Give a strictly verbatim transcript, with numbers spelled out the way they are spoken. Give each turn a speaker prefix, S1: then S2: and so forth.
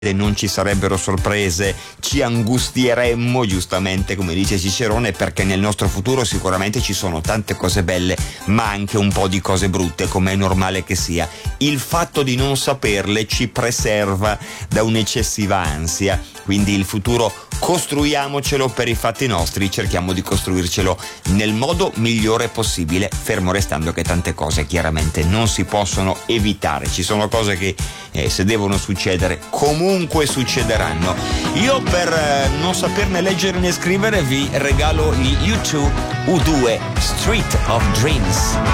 S1: non ci sarebbero sorprese, ci angustieremmo, giustamente come dice Cicerone, perché nel nostro futuro sicuramente ci sono tante cose belle ma anche un po' di cose brutte, come è normale che sia. Il fatto di non saperle ci preserva da un'eccessiva ansia, quindi il futuro costruiamocelo per i fatti nostri, cerchiamo di costruircelo nel modo migliore possibile, fermo restando che tante cose chiaramente non si possono evitare, ci sono cose che eh, se devono succedere comunque succederanno. Io per eh, non saperne leggere né scrivere vi regalo gli U due U due Street of Dreams.